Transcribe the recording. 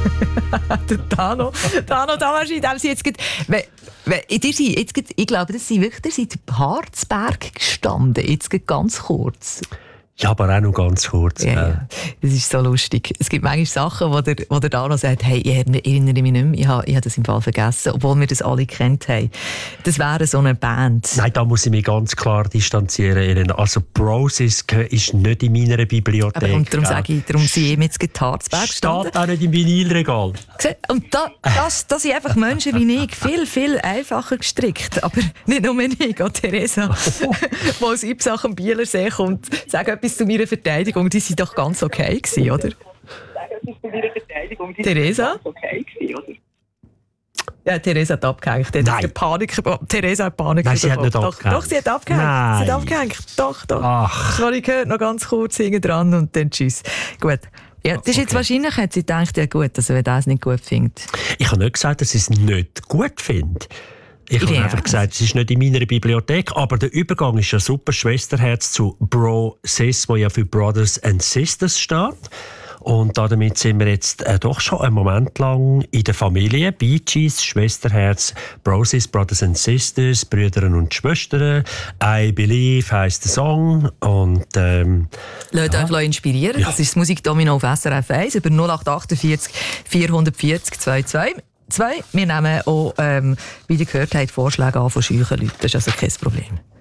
Der Tano Damasch, in dem sie jetzt ich glaube, das sind wirklich, ihr seid Harzberg gestanden, jetzt ganz kurz. Ja, aber auch noch ganz kurz. Ja. Das ist so lustig. Es gibt manchmal Sachen, wo der Dano sagt, hey, ich erinnere mich nicht mehr, ich habe das im Fall vergessen, obwohl wir das alle kennt haben. Das wäre so eine Band. Nein, da muss ich mich ganz klar distanzieren, Elena. Also Broses ist nicht in meiner Bibliothek. Aber und darum sage ich, darum sind wir jetzt in Harzberg gestanden. Steht auch nicht im Vinylregal. Und das sind einfach Menschen wie ich, viel, viel einfacher gestrickt. Aber nicht nur ich, auch Theresa, die aus Ipsach am Bielersee kommt, sagt etwas zu meiner Verteidigung, die sind doch ganz okay gewesen, oder? Theresa? Ja, Theresa hat abgehängt. Theresa hat Panik. Nein, sie hat nicht abgehängt. Doch, sie hat abgehängt. Nein. Sie hat abgehängt. Doch. Ach. Ich habe gehört, noch ganz kurz hinten dran und dann tschüss. Gut. Ja, das ist jetzt wahrscheinlich, hat sie gedacht, ja gut, also wenn das nicht gut findet. Ich habe nicht gesagt, dass ich es nicht gut finde. Ich habe einfach gesagt, es ist nicht in meiner Bibliothek, aber der Übergang ist ja super. Schwesterherz zu Bro Sis, wo ja für Brothers and Sisters steht. Und damit sind wir jetzt doch schon einen Moment lang in der Familie. Bee Gees, Schwesterherz, Bro Sis, Brothers and Sisters, Brüder und Schwestern. I Believe heisst der Song. Und Lasst euch inspirieren. Ja. Das ist das Musikdomino auf SRF 1 über 0848 440 22. Wir nehmen auch, wie ihr gehört habt, Vorschläge an von scheuchen Leuten. Das ist also kein Problem.